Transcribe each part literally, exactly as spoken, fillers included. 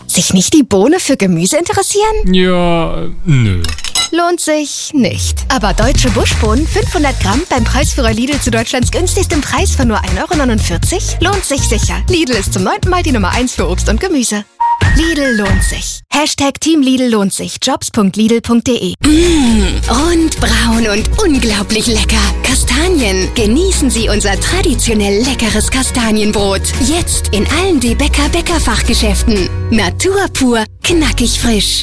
Sich nicht die Bohne für Gemüse interessieren? Ja, nö. Lohnt sich nicht. Aber deutsche Buschbohnen fünfhundert Gramm beim Preisführer Lidl zu Deutschlands günstigstem Preis von nur ein Euro neunundvierzig lohnt sich sicher. Lidl ist zum neunten Mal die Nummer eins für Obst und Gemüse. Lidl lohnt sich. Hashtag Team Lidl lohnt sich. Jobs punkt lidl punkt de. Mmh, rund, braun und unglaublich lecker. Kastanien. Genießen Sie unser traditionell leckeres Kastanienbrot. Jetzt in allen De Bäcker Bäckerfachgeschäften. Natur pur, knackig frisch.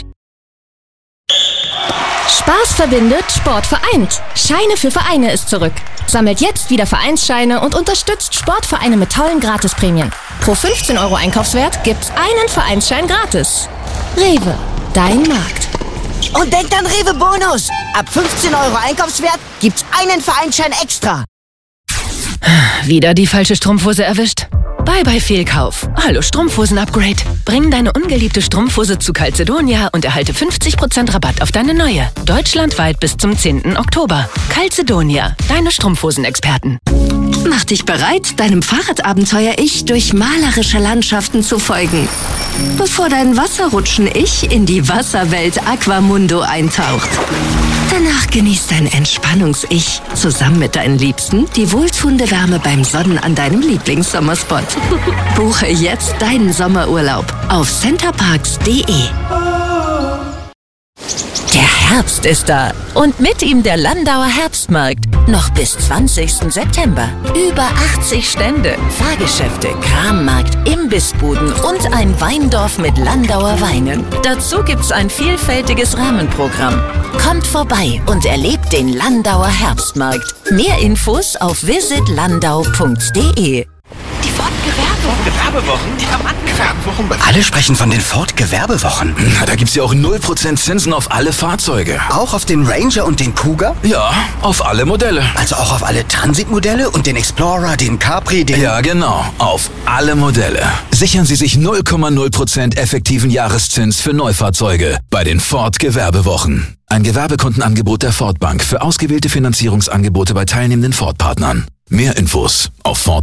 Spaß verbindet, Sport vereint. Scheine für Vereine ist zurück. Sammelt jetzt wieder Vereinsscheine und unterstützt Sportvereine mit tollen Gratisprämien. Pro fünfzehn Euro Einkaufswert gibt's einen Vereinsschein gratis. Rewe, dein Markt. Und denkt an Rewe Bonus. Ab fünfzehn Euro Einkaufswert gibt's einen Vereinsschein extra. Wieder die falsche Strumpfhose erwischt? Bye bye Fehlkauf. Hallo Strumpfhosen-Upgrade. Bring deine ungeliebte Strumpfhose zu Calzedonia und erhalte fünfzig Prozent Rabatt auf deine neue. Deutschlandweit bis zum zehnten Oktober. Calzedonia, deine Strumpfhosen-Experten. Mach dich bereit, deinem Fahrradabenteuer-Ich durch malerische Landschaften zu folgen. Bevor dein Wasserrutschen-Ich in die Wasserwelt Aquamundo eintaucht. Danach genießt dein Entspannungs-Ich zusammen mit deinen Liebsten die wohltuende Wärme beim Sonnen an deinem Lieblingssommerspot. Buche jetzt deinen Sommerurlaub auf centerparks punkt de. Der Herbst ist da und mit ihm der Landauer Herbstmarkt. Noch bis zwanzigsten September. Über achtzig Stände, Fahrgeschäfte, Krammarkt, Imbissbuden und ein Weindorf mit Landauer Weinen. Dazu gibt's ein vielfältiges Rahmenprogramm. Kommt vorbei und erlebt den Landauer Herbstmarkt. Mehr Infos auf visit landau punkt de. Die Ford-Gewerbewochen, die haben angefangen. Alle sprechen von den Ford-Gewerbewochen. Na, da gibt's ja auch null Prozent Zinsen auf alle Fahrzeuge. Auch auf den Ranger und den Kuga? Ja, auf alle Modelle. Also auch auf alle Transit-Modelle und den Explorer, den Capri, den... Ja, genau. Auf alle Modelle. Sichern Sie sich null Komma null Prozent effektiven Jahreszins für Neufahrzeuge bei den Ford-Gewerbewochen. Ein Gewerbekundenangebot der Ford Bank für ausgewählte Finanzierungsangebote bei teilnehmenden Ford-Partnern. Mehr Infos auf Ford.